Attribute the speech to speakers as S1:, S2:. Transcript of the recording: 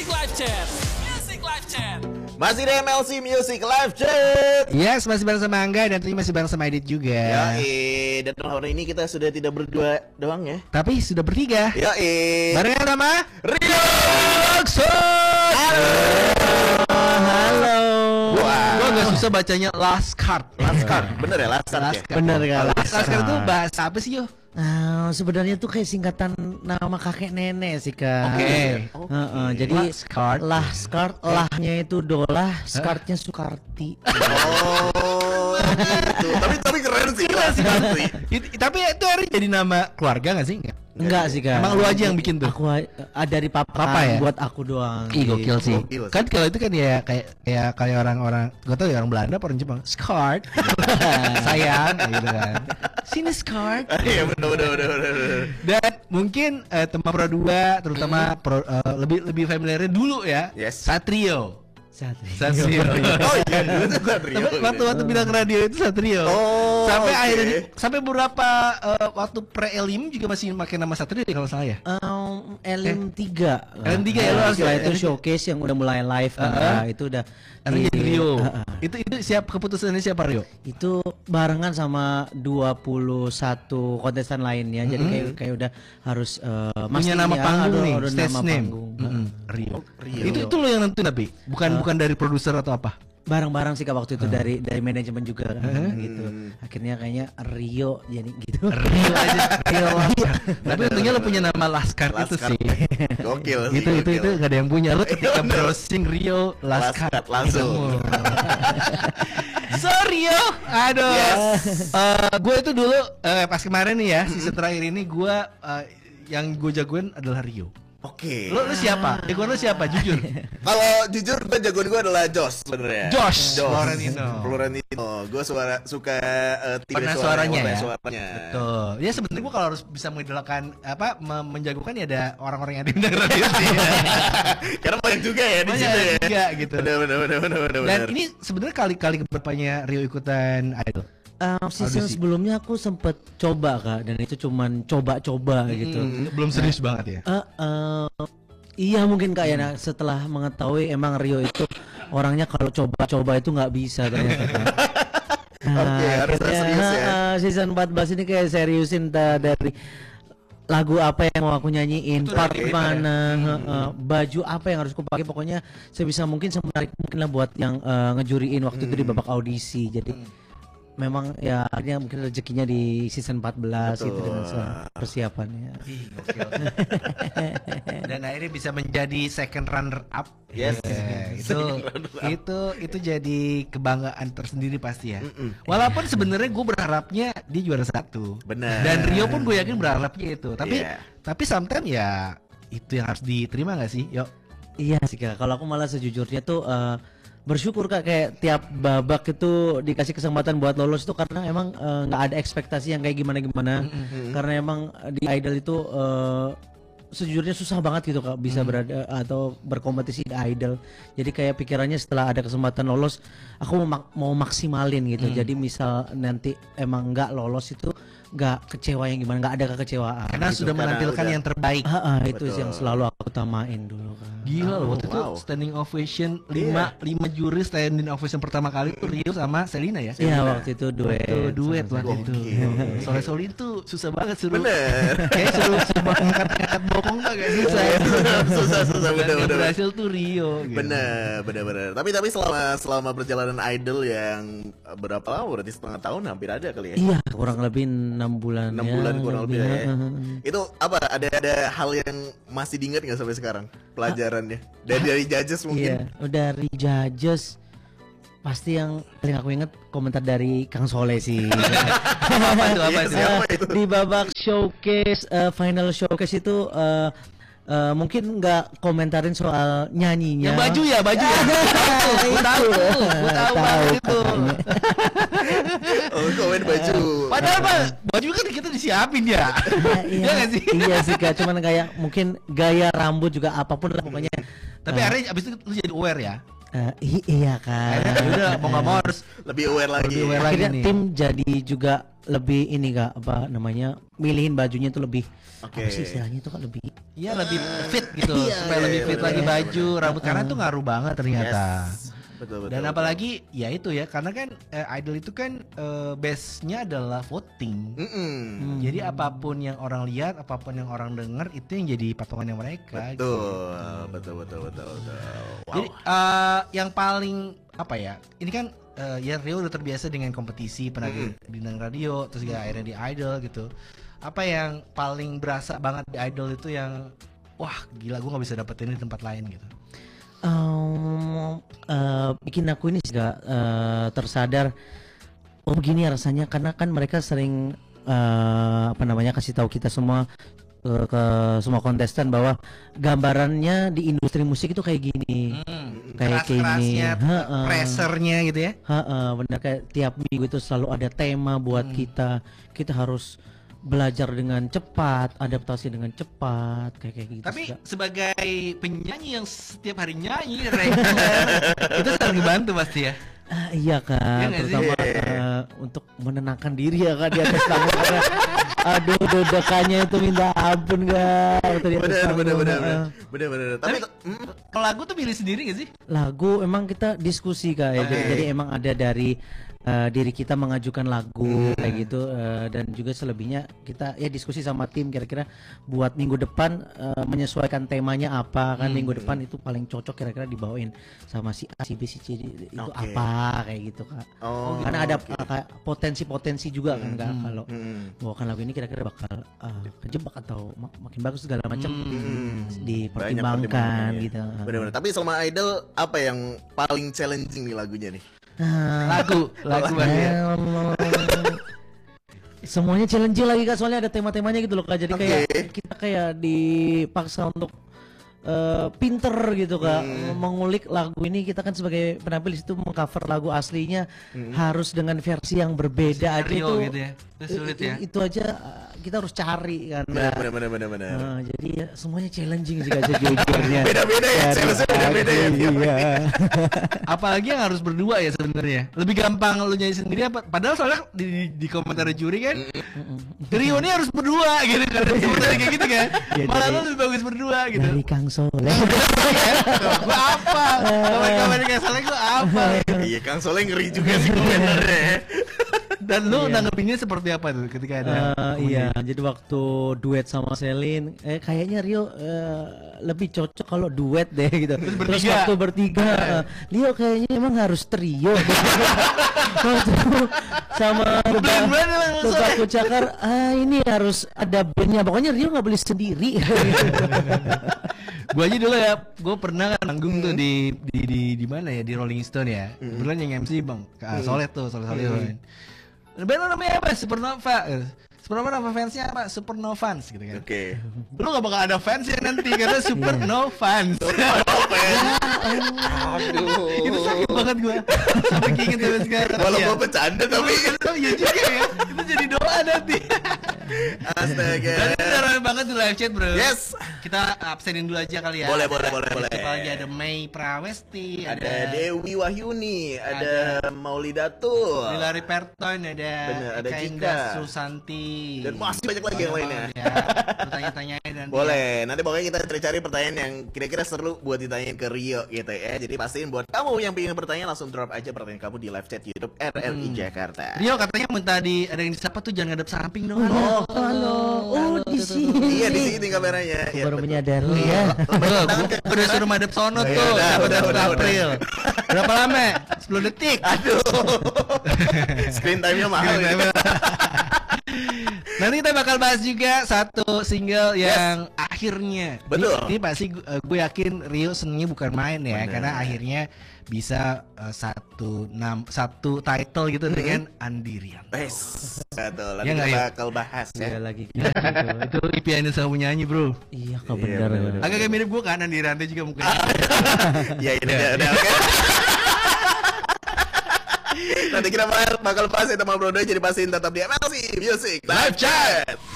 S1: Live Chat. Music Live Chat.
S2: Masih di MLC Music Live Chat.
S3: Yes, masih bareng sama Angga dan masih bareng sama Edit juga.
S2: Yoi, dan hari ini kita sudah tidak berdua doang ya.
S3: Tapi sudah bertiga.
S2: Yoi.
S3: Barengan sama
S2: Rio
S3: Lakson. Halo.
S4: Gua agak susah bacanya last card.
S2: Last card, bener ya last card ya?
S3: Bener kan?
S4: Last
S3: Laskar itu bahasa apa sih, yo?
S5: Nah, sebenarnya tuh kayak singkatan nama kakek nenek sih, Kak.
S3: Oke.
S5: Jadi Laskar, lahnya itu Dolah, skartnya Sukarti.
S2: Oh, gitu. Tapi keren sih.
S3: Tapi itu hari jadi nama keluarga nggak sih?
S5: Enggak sih, Kak.
S3: Emang lu aja yang bikin tuh?
S5: Aku dari papa
S3: ya?
S5: buat aku doang.
S3: Ih, gokil sih.
S2: Gokil sih.
S3: Kan kalau itu kan ya kayak orang-orang, gak tau ya orang Belanda apa orang Jepang. Skart. Sayang gitu kan. Sini Skart.
S2: Iya bener.
S3: Dan mungkin teman Pro 2 terutama lebih familiarnya dulu ya.
S2: Yes.
S3: Satrio.
S5: Satrio.
S2: Oh iya, dulu tuh kan Rio.
S3: Waktu bilang radio itu Satrio.
S2: Oh,
S3: sampai
S2: oke.
S3: akhirnya sampai beberapa waktu pre-elim juga masih pakai nama Satrio kalau salah ya.
S5: Elim 3.
S3: Elim 3 ya, lu harus
S5: setelah
S3: ya.
S5: itu showcase yang udah mulai live kan. Itu udah
S3: Jadi Rio.
S5: Heeh.
S3: Itu keputusannya siapa Rio?
S5: Itu barengan sama 21 kontestan lainnya. Jadi kayak udah harus
S3: Punya nama panggung nih,
S5: ada
S3: stage
S5: nama
S3: name.
S5: panggung.
S3: Rio.
S2: Rio.
S3: Itu lo yang nentuin tapi bukan dari produser atau apa?
S5: Bareng-bareng sih Kak waktu itu dari manajemen juga kan, gitu. Akhirnya kayaknya Rio jadi gitu.
S3: Rio aja. Rio. Tapi untungnya lo punya nama Laskar itu
S2: Laskar.
S3: sih.
S2: Gokil sih.
S3: Itu gak ada yang punya. Lo ketika browsing Rio Laskar
S2: Laskar langsung.
S3: So Rio, aduh.
S2: Yes.
S3: Gue itu dulu pas kemarin nih ya season terakhir ini gue yang gue jagoin adalah Rio.
S2: Oke.
S3: Lo siapa? Jagoan lo siapa? Jujur.
S2: Kalau jujur jagoan gue adalah Josh sebenarnya.
S3: Josh Florentino.
S2: Gue suka
S3: Warna suaranya ya.
S2: Suaranya.
S3: Betul. Ya sebenarnya gue kalau harus bisa mengidolakan menjagokan ya ada orang-orang yang ada di radio sih.
S2: Karena banyak juga ya di
S3: Banyak
S2: situ ya.
S3: juga gitu.
S2: Benar.
S3: Dan ini sebenarnya kali-kali keberapanya Rio ikutan Idol.
S5: Season
S3: Audisi.
S5: sebelumnya aku sempet coba Kak, dan itu cuman coba-coba gitu.
S3: Belum serius banget ya.
S5: Iya mungkin Kak ya, nah, setelah mengetahui emang Rio itu orangnya kalau coba-coba itu nggak bisa ternyata Kak.
S2: Oke, harus
S5: akhirnya,
S2: serius ya.
S5: Season 14 ini kayak seriusin dari lagu apa yang mau aku nyanyiin, part mana, baju apa yang harus aku pakai, pokoknya sebisa mungkin semenarik mungkin lah buat yang ngejuriin waktu itu di babak audisi. Jadi memang ya akhirnya mungkin rezekinya di season 14 gitu dengan persiapannya.
S3: Ih, gokil. Dan akhirnya bisa menjadi second runner up.
S2: Yes.
S3: Itu jadi kebanggaan tersendiri pasti ya. Walaupun sebenarnya gue berharapnya dia juara 1.
S2: Benar.
S3: Dan Rio pun gue yakin berharapnya itu. Tapi
S2: Iya.
S3: tapi sometimes ya itu yang harus diterima nggak sih? Yuk.
S5: Iya sih Kak, kalau aku malah sejujurnya tuh bersyukur Kak, kayak tiap babak itu dikasih kesempatan buat lolos tuh karena emang nggak ada ekspektasi yang kayak gimana karena emang di Idol itu sejujurnya susah banget gitu Kak bisa berada atau berkompetisi di Idol. Jadi kayak pikirannya setelah ada kesempatan lolos aku mau maksimalin gitu. Jadi misal nanti emang nggak lolos itu nggak kecewa yang gimana, nggak ada kekecewaan
S3: Karena
S5: gitu.
S3: sudah menampilkan
S2: udah-
S3: yang terbaik.
S5: Itu yang selalu aku utamain dulu Kak.
S3: Gila loh, waktu itu standing ovation 5 juri standing ovation pertama kali itu Rio sama Selina ya.
S5: Iya waktu itu
S3: Duet
S5: sama
S3: waktu itu. Soleh itu susah banget suruh.
S2: Bener.
S3: Kayak suruh angkat bokong tuh agak susah.
S2: Susah
S3: Dan yang
S2: bener.
S3: berhasil tuh Rio. Gitu.
S2: Bener. Tapi selama perjalanan Idol yang berapa lama? Berarti setengah tahun hampir ada kali ya.
S5: Iya, kurang lebih 6 bulan.
S2: 6 bulan kurang lebih ya.
S5: ya.
S2: Itu apa? Ada hal yang masih diingat nggak sampai sekarang pelajarannya? Dari judges
S5: Iya,
S2: mungkin.
S5: dari judges pasti yang paling aku inget komentar dari Kang Soleh sih.
S3: Apa itu?
S2: Siapa itu?
S5: Di babak showcase, final showcase itu mungkin nggak komentarin soal nyanyinya.
S3: Yang baju ya. Gue tahu banget itu.
S2: Oh, komen baju.
S3: Padahal Pak, baju kan kita disiapin ya. Iya nggak sih?
S5: Iya sih Kak, cuman kayak mungkin gaya rambut juga apapun lah pokoknya.
S3: Tapi akhirnya abis itu lu jadi aware ya.
S5: Iya Kak.
S3: Akhirnya udah mau nggak mau harus
S2: Lebih aware lagi.
S3: Lebih aware lagi
S5: Akhirnya
S3: nih.
S5: tim jadi juga lebih ini Kak, apa namanya, milihin bajunya tuh lebih
S2: Oke.
S5: apa sih istilahnya itu Kak, lebih
S3: Iya lebih fit gitu,
S2: Iya,
S3: supaya
S2: iya,
S3: lebih fit
S2: bener,
S3: lagi
S2: bener.
S3: baju, rambut karena tuh ngaruh banget ternyata.
S2: Yes. Betul.
S3: Dan apalagi ya itu ya, karena kan idol itu kan base-nya adalah voting.
S2: Mm-mm.
S3: Jadi apapun yang orang lihat, apapun yang orang dengar itu yang jadi patokannya mereka.
S2: Betul. Wow.
S3: Jadi yang paling apa ya? Ini kan ya Rio udah terbiasa dengan kompetisi, pernah di bintang radio, terus ya akhirnya di idol gitu. Apa yang paling berasa banget di idol itu yang wah gila gue nggak bisa dapetin di tempat lain gitu.
S5: Bikin aku ini juga tersadar, oh begini ya rasanya, karena kan mereka sering apa namanya kasih tahu kita semua ke semua kontestan bahwa gambarannya di industri musik itu kayak gini, kayak gini,
S3: Keras-kerasnya, pressernya gitu ya.
S5: benar, kayak tiap minggu itu selalu ada tema buat kita harus belajar dengan cepat, adaptasi dengan cepat, kayak gitu.
S3: Tapi
S5: juga.
S3: sebagai penyanyi yang setiap hari nyanyi reguler, itu sangat dibantu pasti ya.
S5: Iya Kak,
S3: Iya nggak sih?
S5: terutama untuk menenangkan diri ya Kak di atas panggung, karena aduh deg-degannya itu minta ampun Kak waktu di atas panggung.
S2: Bener.
S3: Tapi kalau lagu tuh pilih sendiri gak sih?
S5: Lagu emang kita diskusi Kak ya. Jadi emang ada dari diri kita mengajukan lagu kayak gitu, dan juga selebihnya kita ya diskusi sama tim kira-kira buat minggu depan menyesuaikan temanya apa kan, minggu depan itu paling cocok kira-kira dibawain sama si A, si B, si C itu apa kayak gitu Kak. Karena ada kayak potensi-potensi juga kan Kak, kalau bawakan lagu ini kira-kira bakal kejebak atau makin bagus segala macam dipertimbangkan gitu.
S2: Bener. Tapi selama idol apa yang paling challenging nih lagunya nih?
S3: Lagu ya.
S5: Semuanya challenge lagi Kak, soalnya ada tema-temanya gitu loh Kak. Jadi kayak kita kayak dipaksa untuk pinter gitu Kak, mengulik lagu ini. Kita kan sebagai penampil di situ mengcover lagu aslinya harus dengan versi yang berbeda aja
S3: Skenario
S5: itu
S3: gitu ya. Itu sulit ya.
S5: Itu aja kita harus cari kan.
S2: Bener.
S5: Jadi ya, semuanya challenging sih Kak sejujurnya.
S2: Beda-beda ya, challenge-nya beda-beda ya.
S5: Iya.
S3: Apalagi yang harus berdua ya sebenarnya. Lebih gampang lu nyanyi sendiri apa? Padahal soalnya di komentar juri kan Rio ini harus berdua gitu kan. Sebenarnya kayak gitu kan.
S5: Ya,
S3: Malah
S5: dari-
S3: lu lebih bagus berdua gitu.
S5: Dari Kang Soleh.
S3: Gua apa? Komen-komen kayak salah gua apa?
S2: Iya, Kang Soleh ngeri juga sih komentarnya.
S3: Dan lu nanggepinnya seperti apa tuh ketika ada
S5: Iya, jadi waktu duet sama Selin, kayaknya Rio lebih cocok kalau duet deh gitu. Terus
S3: bertiga.
S5: waktu bertiga, Rio kayaknya emang harus trio. Waktu sama aku cakar, ini harus ada bandnya. Pokoknya Rio nggak boleh sendiri.
S3: Gue aja dulu ya, gue pernah kan manggung tuh di mana ya, di Rolling Stone ya. Kebetulan yang MC bang, Soleh tuh, Soleh. Band lo namanya apa? Supernova. Supernova nama fansnya apa? Supernovans gitu kan.
S2: Oke.
S3: Lu gak bakal ada fans ya nanti karena Supernovans.
S2: Aduh.
S3: Itu sakit banget gue. Sampai keinget sampai sekarang.
S2: Walaupun bercanda tapi
S3: Oh iya juga ya. Itu jadi doa nanti.
S2: astaga.
S3: Dan itu rame banget di live chat bro.
S2: Yes.
S3: Kita absenin dulu aja kali ya.
S2: Boleh.
S3: Apalagi ada Mei Prawesti,
S2: Ada Dewi Wahyuni, ada Maulidatul.
S3: Lilari Perton,
S2: Bener, ada
S3: Eka
S2: Cika.
S3: Indah Susanti.
S2: Dan masih banyak lagi yang lainnya.
S3: Ya, lu tanya-tanyain nanti.
S2: Boleh, nanti pokoknya kita cari-cari pertanyaan yang kira-kira seru buat ditanyain ke Rio gitu ya. Jadi pastiin buat kamu yang pengen bertanya langsung drop aja pertanyaan kamu di live chat YouTube RRI Jakarta.
S3: Rio katanya minta ada yang disapa tuh jangan ngadep samping dong.
S5: Halo, oh di sini.
S2: Iya di sini kameranya.
S5: Aku
S2: Iya,
S5: baru
S2: betul.
S5: menyadari ya.
S3: Gue udah suruh madep sono
S2: Iya,
S3: tuh.
S2: udah.
S3: April. Berapa lama? 10 detik.
S2: Aduh. Screen time-nya mahal. ya.
S3: Nanti kita bakal bahas juga satu single yang akhirnya.
S2: Betul.
S3: Ini pasti gue yakin Rio senengnya bukan main ya,
S2: Bener.
S3: karena akhirnya bisa satu title gitu dengan Andirian.
S2: Yes. Betul. Nanti
S3: Iya nggak,
S2: kita
S3: Rio?
S2: bakal bahas
S5: Iya
S2: ya.
S5: lagi.
S3: Itu impiannya sama penyanyi bro.
S5: Iya kak,
S2: Iya,
S5: benar.
S2: benar.
S3: Agak kayak mirip gue kan Andirian juga mukanya.
S2: Ya ini udah oke. Nanti kita bakal bahas itu sama Bro Doy, jadi pastiin tetap di MLC Music Live Chat.